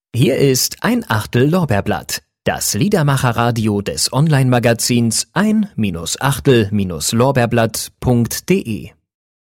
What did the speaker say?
Hier ist ein Achtel Lorbeerblatt, das Liedermacherradio des Online-Magazins ein-achtel-lorbeerblatt.de.